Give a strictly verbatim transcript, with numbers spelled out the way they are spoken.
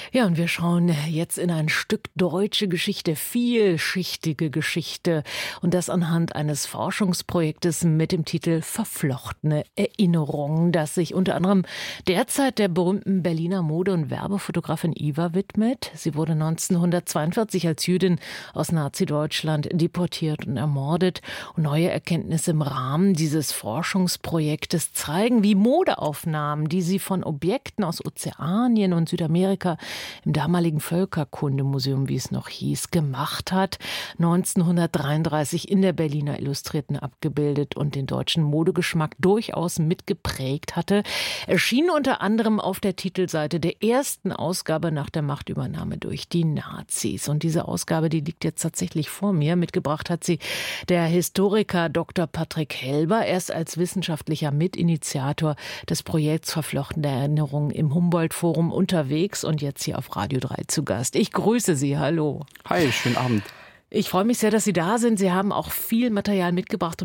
Ja, und wir schauen jetzt in ein Stück deutsche Geschichte, vielschichtige Geschichte. Und das anhand eines Forschungsprojektes mit dem Titel Verflochtene Erinnerungen, das sich unter anderem derzeit der berühmten Berliner Mode- und Werbefotografin Iva widmet. Sie wurde neunzehnhundertzweiundvierzig als Jüdin aus Nazi-Deutschland deportiert und ermordet. Und neue Erkenntnisse im Rahmen dieses Forschungsprojektes zeigen, wie Modeaufnahmen, die sie von Objekten aus Ozeanien und Südamerika im damaligen Völkerkundemuseum, wie es noch hieß, gemacht hat, neunzehnhundertdreiunddreißig in der Berliner Illustrierten abgebildet und den deutschen Modegeschmack durchaus mitgeprägt hatte, erschien unter anderem auf der Titelseite der ersten Ausgabe nach der Machtübernahme durch die Nazis. Und diese Ausgabe, die liegt jetzt tatsächlich vor mir. Mitgebracht hat sie der Historiker Doktor Patrick Helber, erst als wissenschaftlicher Mitinitiator des Projekts Verflochtene Erinnerungen im Humboldt-Forum unterwegs und jetzt hier auf Radio drei zu Gast. Ich grüße Sie, hallo. Hi, schönen Abend. Ich freue mich sehr, dass Sie da sind. Sie haben auch viel Material mitgebracht